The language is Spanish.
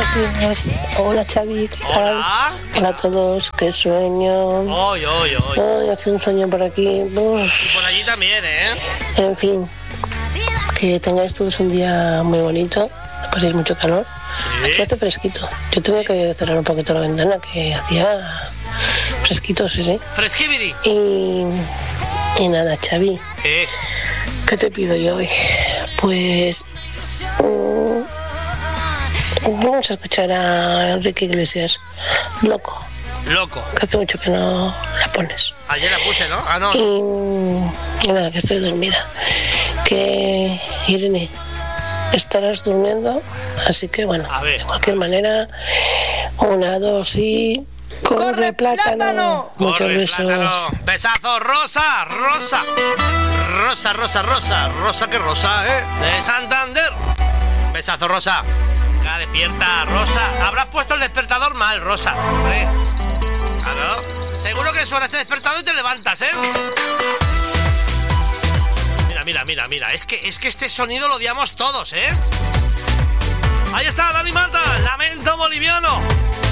Buenos días. Hola Xavi, ¿qué tal? Hola. Hola a todos, qué sueño. Hoy. Ay, hace un sueño por aquí. Uf. Y por allí también, ¿eh? En fin, que tengáis todos un día muy bonito, que paséis mucho calor. Aquí Sí. hace fresquito. Yo tuve que cerrar un poquito la ventana, que hacía fresquito, sí. Fresquibidi. Y nada, Xavi, ¿qué te pido yo hoy? Pues vamos a escuchar a Enrique Iglesias, Loco, Loco. que hace mucho que no la pones. Ayer la puse, ¿no? Ah, no. Y nada, que estoy dormida. Que Irene, estarás durmiendo, así que bueno, A ver. de cualquier manera, 1, 2 y... ¡Corre, plátano! Muchos Corre, besos. plátano. Besazo, Rosa. Rosa que Rosa, ¿eh? De Santander. Besazo, Rosa. Ya despierta, Rosa. Habrás puesto el despertador mal, Rosa. ¿Eh? Claro. Seguro que suena este despertador y te levantas, ¿eh? Mira. Es que este sonido lo odiamos todos, ¿eh? Ahí está, Dani Mata. Lamento boliviano.